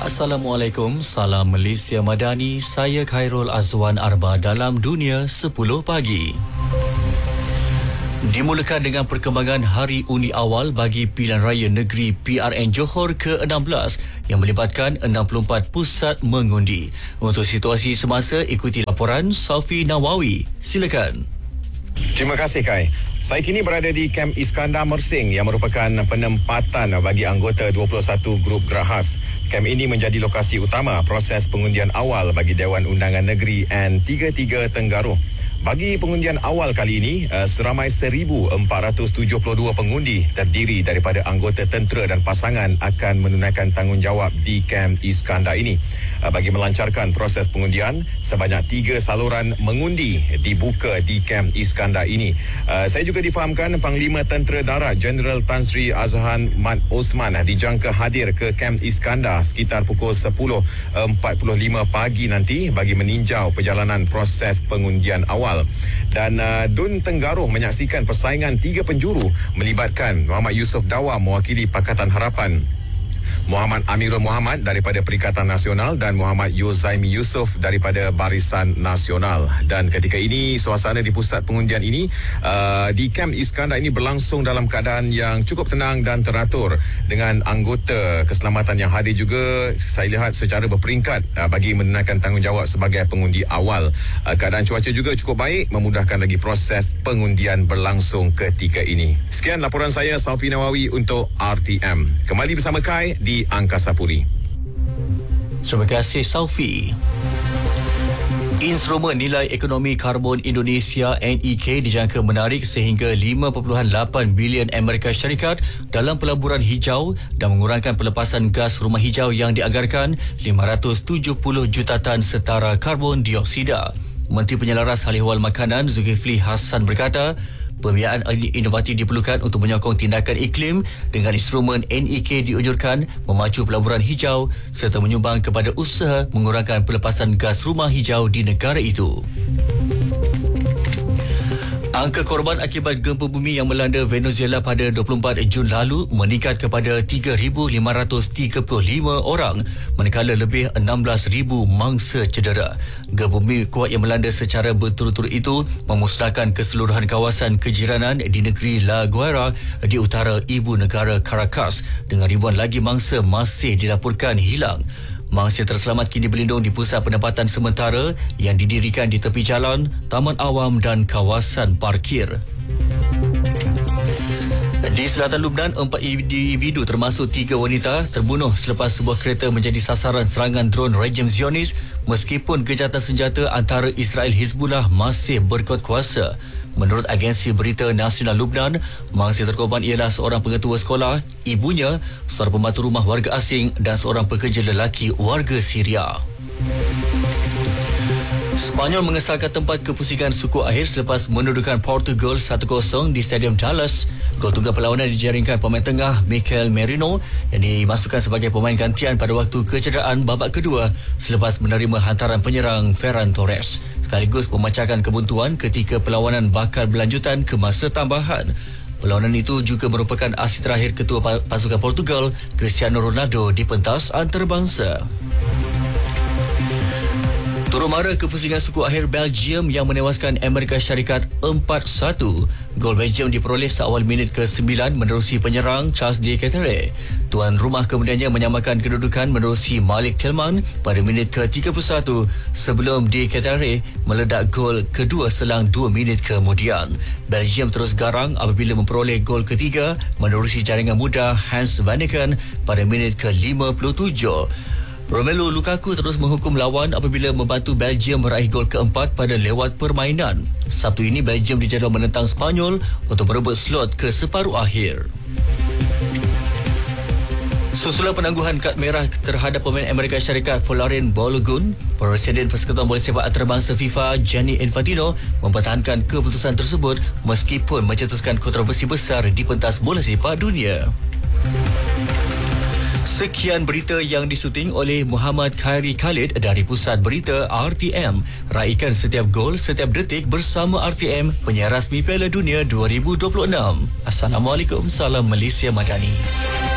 Assalamualaikum, salam Malaysia Madani. Saya Khairul Azwan Arba dalam Dunia 10 Pagi. Dimulakan dengan perkembangan Hari Undi Awal bagi Pilihan Raya Negeri PRN Johor ke-16 yang melibatkan 64 pusat mengundi. Untuk situasi semasa, ikuti laporan Saufi Nawawi. Silakan. Terima kasih, Kai. Saya kini berada di Kem Iskandar Mersing yang merupakan penempatan bagi anggota 21 grup gerahas. Kem ini menjadi lokasi utama proses pengundian awal bagi Dewan Undangan Negeri N33 Tenggaruh. Bagi pengundian awal kali ini, seramai 1,472 pengundi terdiri daripada anggota tentera dan pasangan akan menunaikan tanggungjawab di Kem Iskandar ini. Bagi melancarkan proses pengundian, sebanyak 3 saluran mengundi dibuka di Kem Iskandar ini. Saya juga difahamkan Panglima Tentera Darat Jeneral Tan Sri Azhan Mat Osman dijangka hadir ke Kem Iskandar sekitar pukul 10.45 pagi nanti bagi meninjau perjalanan proses pengundian awal. Dan Dun Tenggaruh menyaksikan persaingan 3 penjuru melibatkan Muhammad Yusof Dawa mewakili Pakatan Harapan, Muhammad Amirul Muhammad daripada Perikatan Nasional dan Muhammad Yozaimi Yusof daripada Barisan Nasional. Dan ketika ini suasana di pusat pengundian ini di Kem Iskandar ini berlangsung dalam keadaan yang cukup tenang dan teratur dengan anggota keselamatan yang hadir juga saya lihat secara berperingkat bagi menunaikan tanggungjawab sebagai pengundi awal. Keadaan cuaca juga cukup baik memudahkan lagi proses pengundian berlangsung ketika ini. Sekian laporan saya, Saufi Nawawi untuk RTM. Kembali bersama Kai di Angkasa Puri. Terima kasih, Saufi. Instrumen Nilai Ekonomi Karbon Indonesia NEK dijangka menarik sehingga 5.8 bilion Amerika Syarikat dalam pelaburan hijau dan mengurangkan pelepasan gas rumah hijau yang dianggarkan 570 juta tan setara karbon dioksida. Menteri Penyelaras Hal Ehwal Makanan Zulkifli Hassan berkata, pembiayaan inovatif diperlukan untuk menyokong tindakan iklim dengan instrumen NEK dianjurkan memacu pelaburan hijau serta menyumbang kepada usaha mengurangkan pelepasan gas rumah hijau di negara itu. Angka korban akibat gempa bumi yang melanda Venezuela pada 24 Jun lalu meningkat kepada 3,535 orang, manakala lebih 16,000 mangsa cedera. Gempa bumi kuat yang melanda secara berturut-turut itu memusnahkan keseluruhan kawasan kejiranan di negeri La Guaira di utara ibu negara Caracas, dengan ribuan lagi mangsa masih dilaporkan hilang. Mangsa terselamat kini berlindung di pusat penempatan sementara yang didirikan di tepi jalan, taman awam dan kawasan parkir. Di selatan Lubnan, 4 individu termasuk 3 wanita terbunuh selepas sebuah kereta menjadi sasaran serangan dron rejim Zionis meskipun gejatan senjata antara Israel Hizbullah masih berkuat kuasa. Menurut agensi berita nasional Lubnan, mangsa terkorban ialah seorang pengetua sekolah, ibunya, seorang pembantu rumah warga asing dan seorang pekerja lelaki warga Syria. Spanyol mengesalkan tempat kepusingan suku akhir selepas mendudukan Portugal 1-0 di Stadium Dallas. Gol tunggal perlawanan dijaringkan pemain tengah Mikel Merino yang dimasukkan sebagai pemain gantian pada waktu kecederaan babak kedua selepas menerima hantaran penyerang Ferran Torres, sekaligus memecahkan kebuntuan ketika perlawanan bakal berlanjutan ke masa tambahan. Perlawanan itu juga merupakan aksi terakhir ketua pasukan Portugal Cristiano Ronaldo di pentas antarabangsa. Turut mara kepusingan suku akhir Belgium yang menewaskan Amerika Syarikat 4-1. Gol Belgium diperoleh seawal minit ke-9 menerusi penyerang Charles de Ketelaere. Tuan rumah kemudiannya menyamakan kedudukan menerusi Malik Tillman pada minit ke-31 sebelum de Ketelaere meledak gol kedua selang 2 minit kemudian. Belgium terus garang apabila memperoleh gol ketiga menerusi jaringan muda Hans Vanaken pada minit ke-57. Romelu Lukaku terus menghukum lawan apabila membantu Belgium meraih gol keempat pada lewat permainan. Sabtu ini Belgium dijadual menentang Spanyol untuk merebut slot ke separuh akhir. Susulan penangguhan kad merah terhadap pemain Amerika Syarikat Folarin Balogun, Presiden Persekutuan Bola Sepak Antarabangsa FIFA Gianni Infantino mempertahankan keputusan tersebut meskipun mencetuskan kontroversi besar di pentas bola sepak dunia. Sekian berita yang disuting oleh Muhammad Khairi Khalid dari Pusat Berita RTM. Raikan setiap gol, setiap detik bersama RTM, penyiar rasmi Piala Dunia 2026. Assalamualaikum, salam Malaysia Madani.